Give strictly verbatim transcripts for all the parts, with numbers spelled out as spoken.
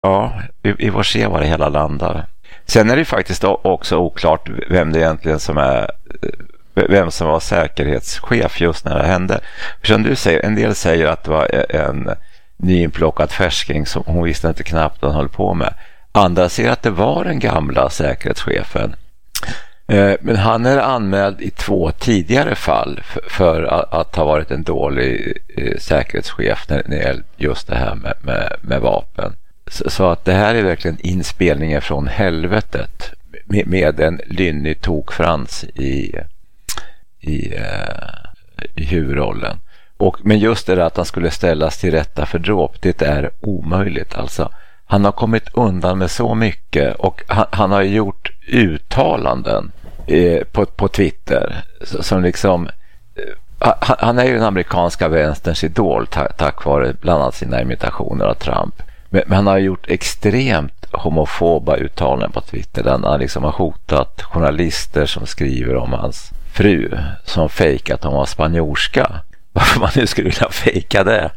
Ja, vi, vi får se var det hela landar. Sen är det faktiskt också oklart vem det egentligen som är vem som var säkerhetschef just när det hände. För som du säger, en del säger att det var en nyinplockad färsking som hon visste inte knappt vad hon höll på med. Andra säger att det var den gamla säkerhetschefen. Men han är anmäld i två tidigare fall för att ha varit en dålig säkerhetschef när det gäller just det här med, med, med vapen. Så att det här är verkligen inspelningen från helvetet med, med en lynnig tokfrans i, i, i huvudrollen. Och, men just det att han skulle ställas till rätta för dråp, det är omöjligt. Alltså, han har kommit undan med så mycket och han, han har gjort uttalanden eh, på, på Twitter som liksom eh, han, han är ju den amerikanska vänsterns idol tack, tack vare bland annat sina imitationer av Trump. Men, men han har gjort extremt homofoba uttalanden på Twitter där han liksom har hotat journalister som skriver om hans fru som fejkat att hon var spanjorska. Varför man nu skulle vilja fejka det.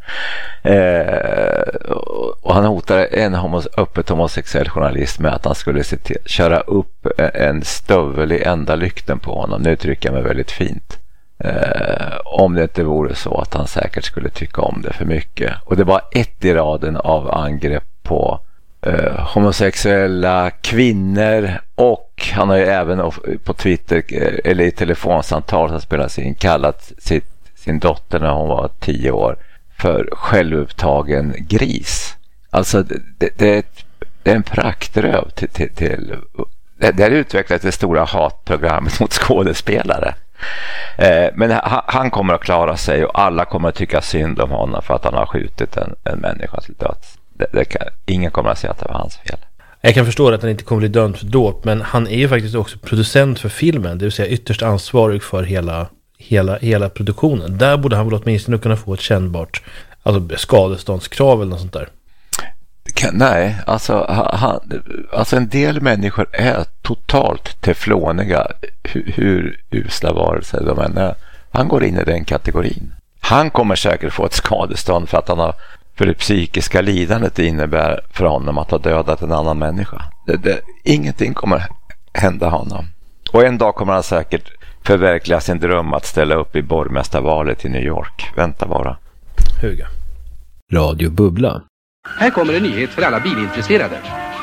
Eh, och han hotade en homos- öppet homosexuell journalist med att han skulle se till, köra upp en stövel i enda lykten på honom. Nu trycker jag mig väldigt fint. Eh, om det inte vore så att han säkert skulle tycka om det för mycket. Och det var ett i raden av angrepp på eh, homosexuella kvinnor, och han har ju även på Twitter eller i telefonsamtal som spelas in kallat sitt sin dotter när hon var tio år för självupptagen gris. Alltså det, det, det, är, ett, det är en praktröv till, till, till det, det är utvecklat det stora hatprogrammet mot skådespelare. Eh, men han, han kommer att klara sig och alla kommer att tycka synd om honom för att han har skjutit en, en människa till döds. Det, det kan, ingen kommer att säga att det var hans fel. Jag kan förstå att han inte kommer bli dömd för dråp, men han är ju faktiskt också producent för filmen, det vill säga ytterst ansvarig för hela Hela, hela produktionen. Där borde han väl åtminstone kunna få ett kännbart alltså skadeståndskrav eller något sånt där. Nej, alltså, han, alltså en del människor är totalt tefloniga hur, hur usla varelser de än är. Han går in i den kategorin. Han kommer säkert få ett skadestånd för att han har för det psykiska lidandet det innebär för honom att ha dödat en annan människa. Det, det, ingenting kommer hända honom. Och en dag kommer han säkert förverkliga sin dröm att ställa upp i borgmästarvalet i New York. Vänta bara. Huga. Radio Bubbla. Här kommer en nyhet för alla bilintresserade.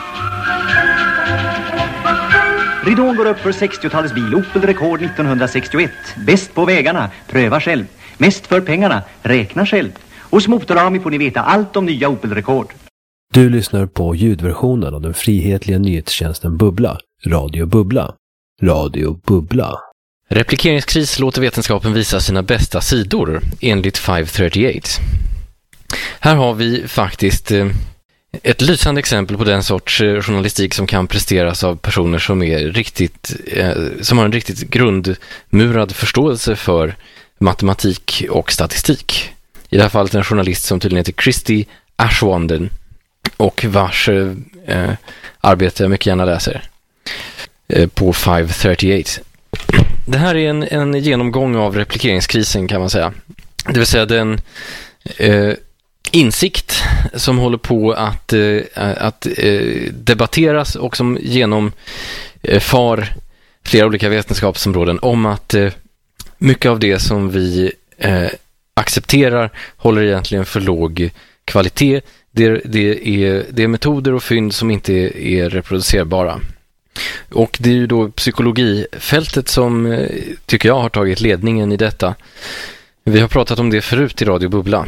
Ridån går upp för sextiotalets bil. Opel Rekord nittonhundrasextioett. Bäst på vägarna. Pröva själv. Mest för pengarna. Räkna själv. Hos Motorami får ni veta allt om nya Opel Rekord. Du lyssnar på ljudversionen av den frihetliga nyhetstjänsten Bubbla. Radio Bubbla. Radio Bubbla. Replikeringskris låter vetenskapen visa sina bästa sidor, enligt femhundratrettioåtta. Här har vi faktiskt ett lysande exempel på den sorts journalistik som kan presteras av personer som är riktigt, som har en riktigt grundmurad förståelse för matematik och statistik. I det här fallet en journalist som tydligen heter Christy Ashwanden och vars eh, arbete jag mycket gärna läser eh, på femhundratrettioåtta. Det här är en, en genomgång av replikeringskrisen kan man säga. Det vill säga den eh, insikt som håller på att, eh, att eh, debatteras och som genomfar eh, flera olika vetenskapsområden om att eh, mycket av det som vi eh, accepterar håller egentligen för låg kvalitet. Det, det, är, det är metoder och fynd som inte är, är reproducerbara. Och det är ju då psykologifältet som tycker jag har tagit ledningen i detta. Vi har pratat om det förut i Radio Bubbla.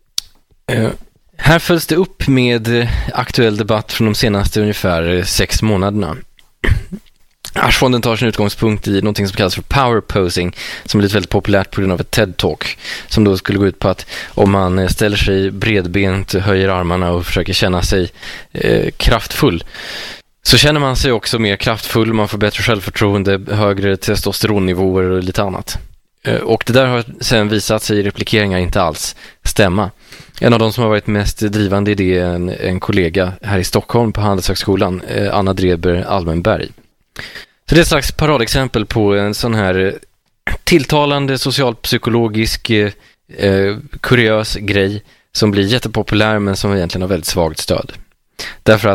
Uh, här följs det upp med aktuell debatt från de senaste ungefär sex månaderna. Ashwanden tar sin utgångspunkt i något som kallas för power posing, som blivit väldigt populärt på grund av ett TED-talk som då skulle gå ut på att om man ställer sig bredbent, höjer armarna och försöker känna sig eh, kraftfull, så känner man sig också mer kraftfull, man får bättre självförtroende, högre testosteronnivåer och lite annat. Och det där har sen visat sig i replikeringar inte alls stämma. En av de som har varit mest drivande i det är en, en kollega här i Stockholm på Handelshögskolan, Anna Dreber Almenberg. Så det är ett slags paradexempel på en sån här tilltalande socialpsykologisk eh, kuriös grej som blir jättepopulär men som egentligen har väldigt svagt stöd. Därför